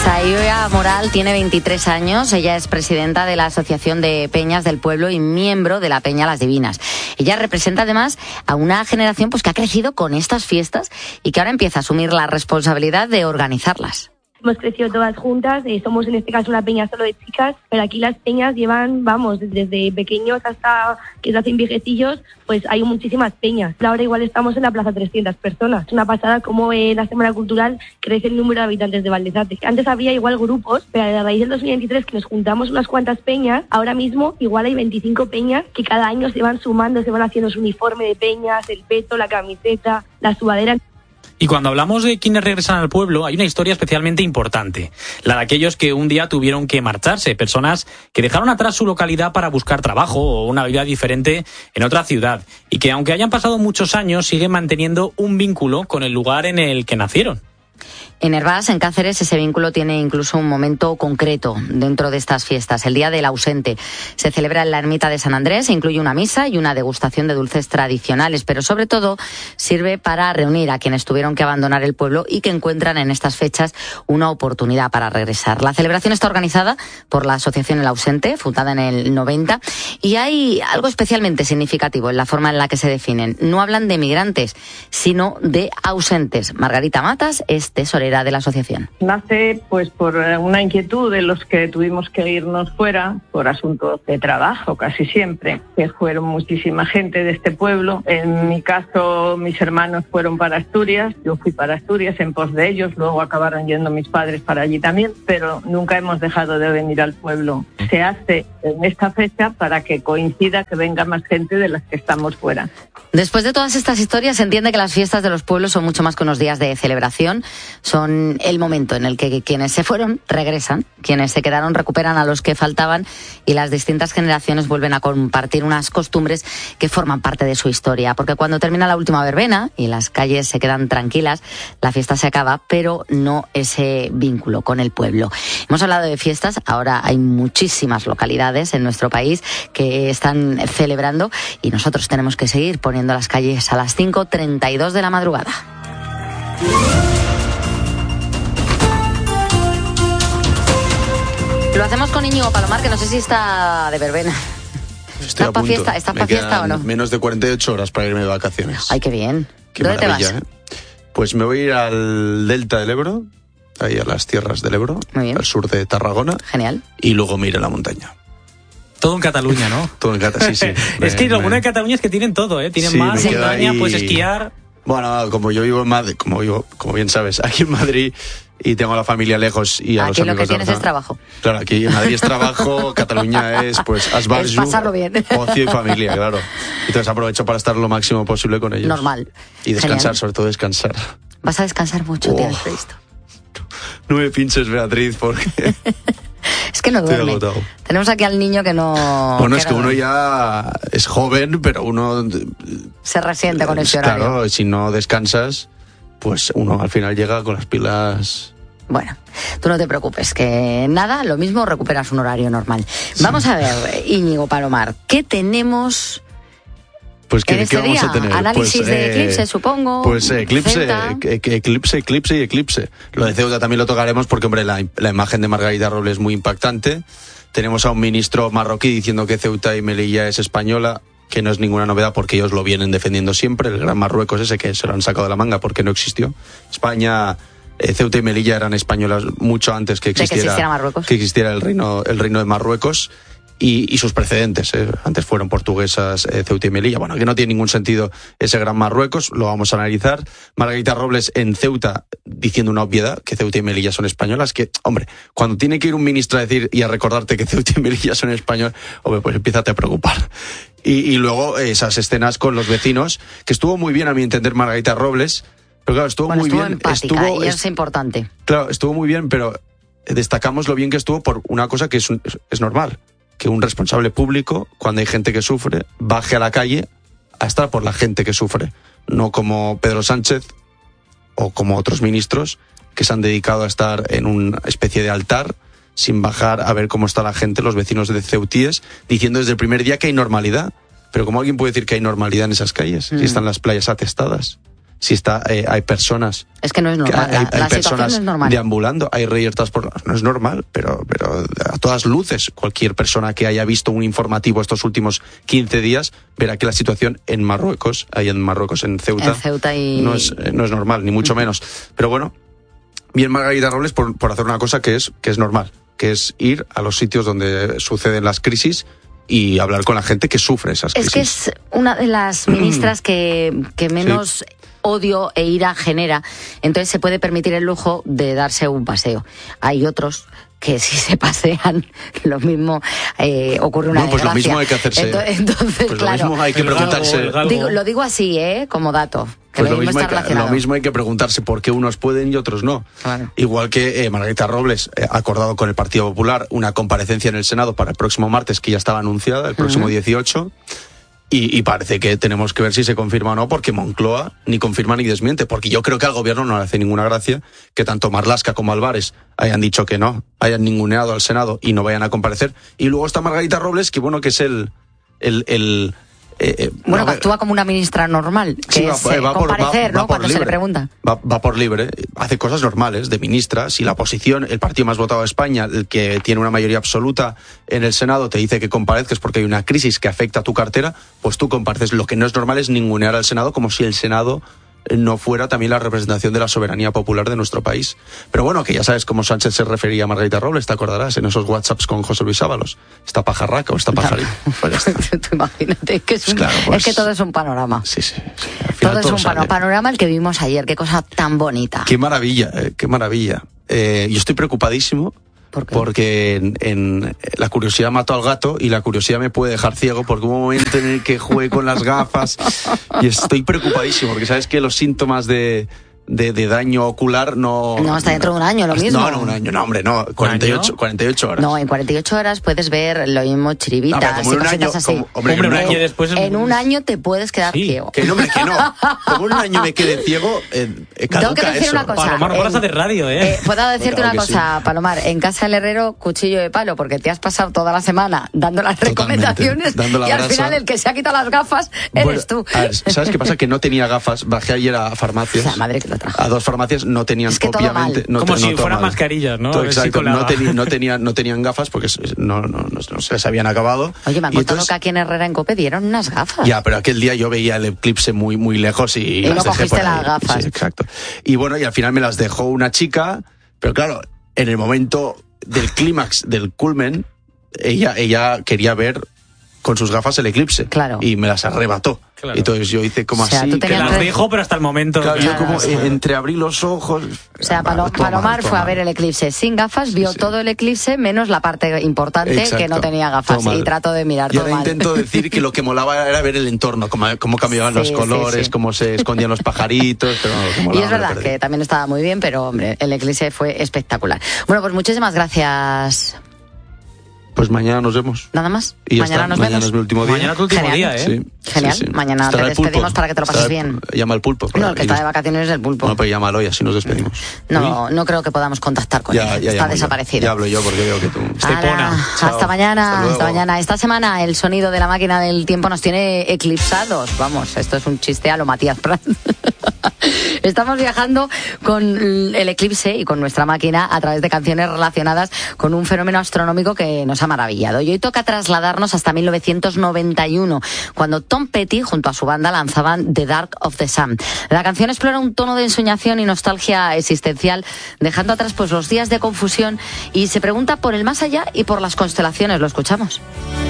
Saioa Moral tiene 23 años, ella es presidenta de la Asociación de Peñas del Pueblo y miembro de la Peña Las Divinas. Ella representa además a una generación que ha crecido con estas fiestas y que ahora empieza a asumir la responsabilidad de organizarlas. Hemos crecido todas juntas, somos en este caso una peña solo de chicas, pero aquí las peñas llevan, desde pequeños hasta que se hacen viejecillos, pues hay muchísimas peñas. Ahora igual estamos en la plaza 300 personas. Es una pasada como en la Semana Cultural crece el número de habitantes de Valdezate. Antes había igual grupos, pero a raíz del 2023 que nos juntamos unas cuantas peñas, ahora mismo igual hay 25 peñas que cada año se van sumando, se van haciendo su uniforme de peñas, el peto, la camiseta, la sudadera. Y cuando hablamos de quienes regresan al pueblo, hay una historia especialmente importante, la de aquellos que un día tuvieron que marcharse, personas que dejaron atrás su localidad para buscar trabajo o una vida diferente en otra ciudad, y que aunque hayan pasado muchos años, siguen manteniendo un vínculo con el lugar en el que nacieron. En Hervás, en Cáceres, ese vínculo tiene incluso un momento concreto dentro de estas fiestas, el Día del Ausente. Se celebra en la ermita de San Andrés, incluye una misa y una degustación de dulces tradicionales, pero sobre todo sirve para reunir a quienes tuvieron que abandonar el pueblo y que encuentran en estas fechas una oportunidad para regresar. La celebración está organizada por la Asociación El Ausente, fundada en el 90, y hay algo especialmente significativo en la forma en la que se definen. No hablan de migrantes, sino de ausentes. Margarita Matas es tesorera de la asociación. Nace pues por una inquietud de los que tuvimos que irnos fuera por asuntos de trabajo casi siempre, que fueron muchísima gente de este pueblo. En mi caso mis hermanos fueron para Asturias, yo fui para Asturias en pos de ellos, luego acabaron yendo mis padres para allí también, pero nunca hemos dejado de venir al pueblo. Se hace en esta fecha para que coincida que venga más gente de las que estamos fuera. Después de todas estas historias se entiende que las fiestas de los pueblos son mucho más que unos días de celebración, son el momento en el que quienes se fueron regresan, quienes se quedaron recuperan a los que faltaban y las distintas generaciones vuelven a compartir unas costumbres que forman parte de su historia. Porque cuando termina la última verbena y las calles se quedan tranquilas, la fiesta se acaba, pero no ese vínculo con el pueblo. Hemos hablado de fiestas, ahora hay muchísimas localidades en nuestro país que están celebrando y nosotros tenemos que seguir poniendo las calles a las 5:32 de la madrugada. Lo hacemos con Íñigo Palomar, que no sé si está de verbena. ¿Estás para fiesta? ¿Estás para fiesta o no? Menos de 48 horas para irme de vacaciones. Ay, qué bien. Qué ¿Dónde te vas? Pues me voy a ir al delta del Ebro, ahí a las tierras del Ebro, al sur de Tarragona. Genial. Y luego me iré a la montaña. Todo en Cataluña, ¿no? Todo en Cataluña, sí. Es que lo bueno de Cataluña es que tienen todo, ¿eh? Tienen mar, montaña, puedes esquiar. Bueno, como yo vivo en Madrid, como bien sabes, aquí en Madrid y tengo a la familia lejos y a aquí los amigos. Aquí lo que tienes es trabajo. Claro, aquí en Madrid es trabajo, Cataluña es pues asbarju, es pasarlo bien. Ocio y familia, claro. Entonces aprovecho para estar lo máximo posible con ellos. Normal. Y descansar, genial. Sobre todo descansar. Vas a descansar mucho, tienes previsto. No me pinches, Beatriz, porque... Es que no duerme. Tenemos aquí al niño que no... Bueno, es que uno ya es joven, pero uno... Se resiente con ese horario. Claro, si no descansas, pues uno al final llega con las pilas... Bueno, tú no te preocupes, que nada, lo mismo recuperas un horario normal. Sí. Vamos a ver, Íñigo Palomar, ¿qué tenemos... Pues ¿qué vamos día? A tener? Análisis de eclipse, supongo. Pues eclipse y eclipse. Lo de Ceuta también lo tocaremos porque, hombre, la imagen de Margarita Robles es muy impactante. Tenemos a un ministro marroquí diciendo que Ceuta y Melilla es española, que no es ninguna novedad porque ellos lo vienen defendiendo siempre. El gran Marruecos ese que se lo han sacado de la manga porque no existió. España... Ceuta y Melilla eran españolas mucho antes que existiera Marruecos. Que existiera el reino de Marruecos y sus precedentes. Antes fueron portuguesas Ceuta y Melilla. Bueno, que no tiene ningún sentido ese gran Marruecos, lo vamos a analizar. Margarita Robles en Ceuta diciendo una obviedad, que Ceuta y Melilla son españolas, que, hombre, cuando tiene que ir un ministro a decir y a recordarte que Ceuta y Melilla son españolas, hombre, pues empiézate a preocupar. Y luego esas escenas con los vecinos, que estuvo muy bien a mi entender Margarita Robles. Pero claro, estuvo muy bien. Empática, y es importante. Claro, estuvo muy bien, pero destacamos lo bien que estuvo por una cosa que es normal. Que un responsable público, cuando hay gente que sufre, baje a la calle a estar por la gente que sufre. No como Pedro Sánchez o como otros ministros que se han dedicado a estar en una especie de altar sin bajar a ver cómo está la gente, los vecinos de Ceutíes, diciendo desde el primer día que hay normalidad. Pero ¿cómo alguien puede decir que hay normalidad en esas calles? Si están las playas atestadas. hay personas. Es que no es normal. Hay la situación personas no es normal. deambulando, hay reyertas no es normal, pero a todas luces, cualquier persona que haya visto un informativo estos últimos 15 días verá que la situación en Marruecos, en Ceuta, no es normal, ni mucho menos. Pero bueno, bien Margarita Robles por hacer una cosa que es normal, que es ir a los sitios donde suceden las crisis y hablar con la gente que sufre esas crisis. Es que es una de las ministras que menos odio e ira genera, entonces se puede permitir el lujo de darse un paseo. Hay otros que si se pasean, lo mismo ocurre una desgracia. Pues lo mismo hay que hacerse. Entonces pues claro, lo mismo hay que preguntarse. Lo digo así, como dato. Pues lo mismo hay que preguntarse por qué unos pueden y otros no. Claro. Igual que Margarita Robles ha acordado con el Partido Popular una comparecencia en el Senado para el próximo martes, que ya estaba anunciada, el próximo 18, y parece que tenemos que ver si se confirma o no, porque Moncloa ni confirma ni desmiente, porque yo creo que al gobierno no le hace ninguna gracia que tanto Marlaska como Álvarez hayan dicho que no, hayan ninguneado al Senado y no vayan a comparecer. Y luego está Margarita Robles, que bueno, que es que actúa como una ministra normal, que sí, es comparecer, ¿no? Cuando libre. Se le pregunta. Va por libre, hace cosas normales de ministra. Si la oposición, el partido más votado de España, el que tiene una mayoría absoluta en el Senado, te dice que comparezcas porque hay una crisis que afecta a tu cartera, pues tú compareces. Lo que no es normal es ningunear al Senado como si el Senado no fuera también la representación de la soberanía popular de nuestro país. Pero bueno, que ya sabes cómo Sánchez se refería a Margarita Robles, te acordarás, en esos WhatsApps con José Luis Ábalos. Esta pajarraca o esta pajarita. Pues ya está. Tú imagínate, que es que todo es un panorama. Sí. Todo es un panorama el que vimos ayer, qué cosa tan bonita. Qué maravilla, qué maravilla. Yo estoy preocupadísimo. Porque en la curiosidad mató al gato y la curiosidad me puede dejar ciego, porque hubo un momento en el que jugué con las gafas y estoy preocupadísimo porque sabes que los síntomas de daño ocular no hasta dentro de un año lo mismo. No, un año, no, hombre, no, 48 horas. No, en 48 horas puedes ver lo mismo chiribitas y cositas así. Un año después en un año te puedes quedar ciego. Que no. Como en un año me quede ciego, tengo que decir eso. una cosa. Palomar, no paras de radio, Puedo decirte Claro una cosa, sí. Palomar, en casa del herrero, cuchillo de palo, porque te has pasado toda la semana dando las recomendaciones y al final el que se ha quitado las gafas eres tú. A ver, ¿sabes qué pasa? Que no tenía gafas, bajé ayer a farmacias. La madre que lo trajo. A 2 farmacias no tenían, es que obviamente, como si fueran mascarillas, ¿no? Exacto, no tenían gafas porque no se les habían acabado. Oye, me han contado que aquí en Herrera en Cope dieron unas gafas. Ya, pero aquel día yo veía el eclipse muy, muy lejos y las no dejé cogiste por ahí. Las gafas. Sí, exacto. Y bueno, y al final me las dejó una chica, pero claro, en el momento del clímax, del culmen, ella quería ver con sus gafas el eclipse. Claro. Y me las arrebató. Claro. Entonces yo hice como así. Que las dejo, pero hasta el momento. Claro, yo como entreabrí los ojos. O sea, Palomar fue a ver el eclipse sin gafas, vio todo el eclipse, menos la parte importante. Exacto. Que no tenía gafas. Y trató de mirar todo mal. Y ahora intento decir que lo que molaba era ver el entorno, cómo cambiaban los colores, cómo se escondían los pajaritos. Pero y es verdad que también estaba muy bien, pero hombre, el eclipse fue espectacular. Bueno, pues muchísimas gracias. Pues mañana nos vemos. ¿Nada más? Y mañana nos vemos. Mañana es mi último día. Mañana es tu último día, ¿eh? Sí, genial. Sí. Mañana te despedimos para que te lo pases bien. Llama al pulpo. No, el que está de vacaciones es el pulpo. Bueno, pues llámalo y así nos despedimos. No creo que podamos contactar con él. Está desaparecido. Ya hablo yo porque veo que tú... Hasta mañana. Esta semana el sonido de la máquina del tiempo nos tiene eclipsados. Vamos, esto es un chiste a lo Matías Prats. Estamos viajando con el eclipse y con nuestra máquina a través de canciones relacionadas con un fenómeno astronómico que nos ha maravillado. Y hoy toca trasladarnos hasta 1991, cuando Tom Petty junto a su banda lanzaban The Dark of the Sun. La canción explora un tono de ensoñación y nostalgia existencial, dejando atrás pues los días de confusión, y se pregunta por el más allá y por las constelaciones. Lo escuchamos.